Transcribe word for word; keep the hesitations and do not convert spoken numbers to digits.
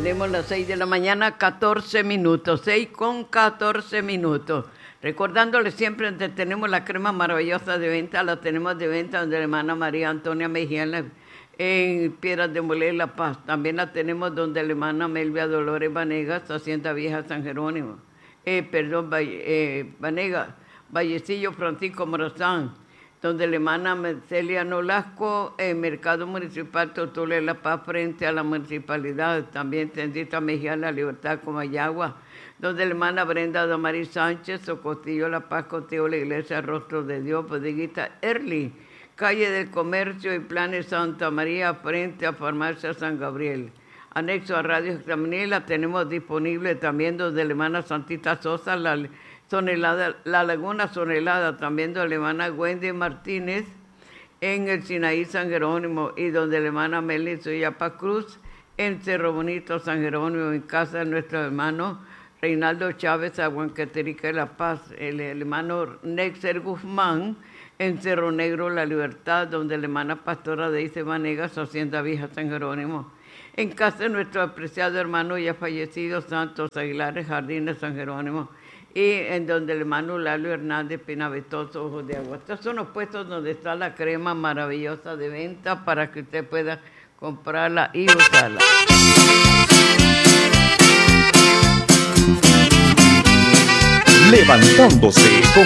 Tenemos las seis de la mañana, catorce minutos, seis con catorce minutos. Recordándoles siempre que tenemos la crema maravillosa de venta, la tenemos de venta donde la hermana María Antonia Mejía en, la, en Piedras de Molé, La Paz. También la tenemos donde la hermana Melvia Dolores Vanegas, Hacienda Vieja San Jerónimo. Eh, perdón, eh, Vanegas, Vallecillo Francisco Morazán, donde la hermana Celia Nolasco, en Mercado Municipal Totule La Paz, frente a la municipalidad. También Tendita Mejía La Libertad, Comayagua, donde la hermana Brenda Damaris Sánchez, Socotillo La Paz, Cotillo La Iglesia Rostro de Dios, Bodeguita Early, Calle del Comercio y Planes Santa María, frente a Farmacia San Gabriel. Anexo a Radio Extraminil, la tenemos disponible también donde la hermana Santita Sosa, la Sonelada, la Laguna Sonelada, también donde la hermana Wendy Martínez, en el Sinaí San Jerónimo, y donde la hermana Melissa Soyapa Cruz, en Cerro Bonito San Jerónimo, en casa de nuestro hermano Reinaldo Chávez, Aguanqueterica de La Paz, el, el hermano Nexer Guzmán, en Cerro Negro La Libertad, donde la hermana pastora Deise Vanegas, Hacienda Vieja San Jerónimo, en casa de nuestro apreciado hermano ya fallecido Santos Aguilares, Jardines San Jerónimo, y en donde el hermano Lalo Hernández Pinavetoso, Ojos de Agua. Estos son los puestos donde está la crema maravillosa de venta para que usted pueda comprarla y usarla. Levantándose con